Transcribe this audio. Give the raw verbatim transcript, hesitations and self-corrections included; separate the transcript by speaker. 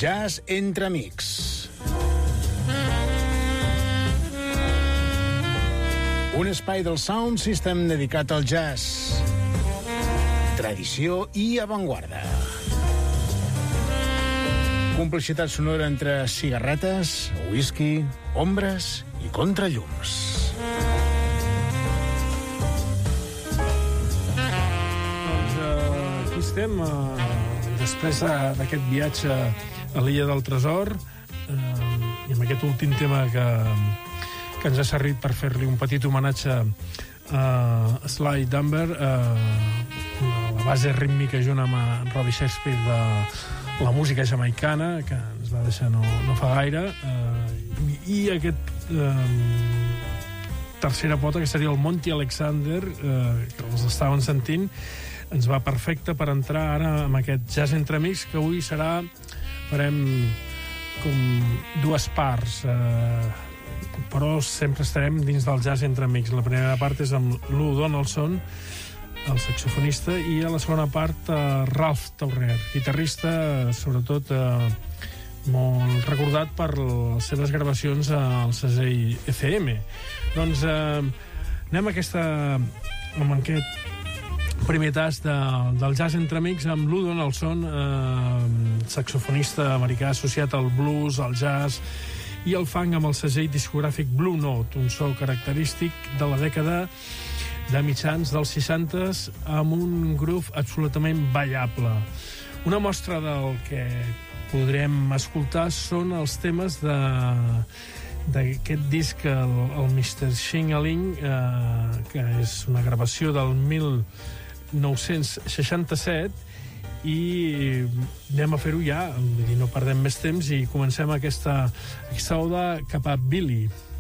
Speaker 1: Jazz entre amics. Un espai del Sound System dedicat al jazz, tradició i avantguarda. Complicitat sonora entre cigarretes, whisky, ombres i contrallums.
Speaker 2: Doncs uh, aquí estem, uh, després uh, d'aquest viatge a l'Illa del Tresor, uh, i amb aquest últim tema que, que ens ha servit per fer-li un petit homenatge a Sly Dunbar, uh, la base rítmica junt amb Robbie Shakespeare de la música jamaicana, que ens va deixar no, no fa gaire, uh, i, i aquest uh, tercera pota, que seria el Monty Alexander, uh, que els estaven sentint, ens va perfecte per entrar ara amb aquest jazz entre amics, que avui serà, farem com dues parts, uh, però sempre estarem dins del jazz entre amics. La primera part és amb Lou Donaldson, el saxofonista, i a la segona part uh, Ralph Taurer, guitarrista, sobretot uh, molt recordat per les seves gravacions al segell E C M. Doncs uh, anem a aquesta, amb aquest primer tast de, del jazz entre amics amb Lou Donaldson, eh, saxofonista americà associat al blues, al jazz i al funk, amb el segell discogràfic Blue Note, un so característic de la dècada de mitjans dels seixantes amb un groove absolutament ballable. Una mostra del que podrem escoltar són els temes de d'aquest disc, el, el mister Shing-a-Ling, eh, que és una gravació del mil nou-cents seixanta-set, i anem a fer-ho ja, vull dir, no perdem més temps i comencem aquesta, aquesta oda cap a Billy.